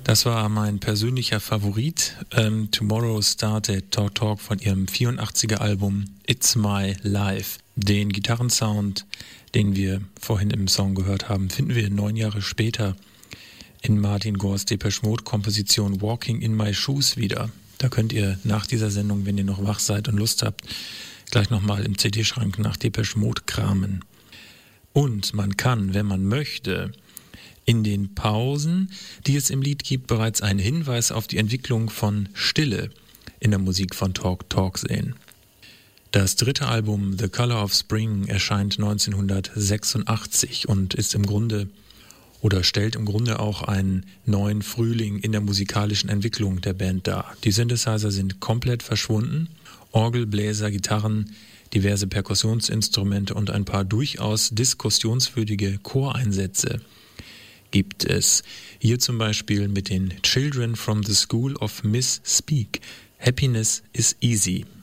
Das war mein persönlicher Favorit, Tomorrow Started Talk Talk von ihrem 84er Album It's My Life. Den Gitarrensound, den wir vorhin im Song gehört haben, finden wir 9 Jahre später in Martin Gores Depeche Mode Komposition Walking in My Shoes wieder. Da könnt ihr nach dieser Sendung, wenn ihr noch wach seid und Lust habt, gleich nochmal im CD-Schrank nach Depeche Mode kramen. Und man kann, wenn man möchte, in den Pausen, die es im Lied gibt, bereits einen Hinweis auf die Entwicklung von Stille in der Musik von Talk Talk sehen. Das dritte Album The Color of Spring erscheint 1986 und ist im Grunde oder stellt im Grunde auch einen neuen Frühling in der musikalischen Entwicklung der Band dar. Die Synthesizer sind komplett verschwunden, Orgel, Bläser, Gitarren, diverse Perkussionsinstrumente und ein paar durchaus diskussionswürdige Choreinsätze gibt es. Hier zum Beispiel mit den Children from the School of Miss Speak. Happiness is easy.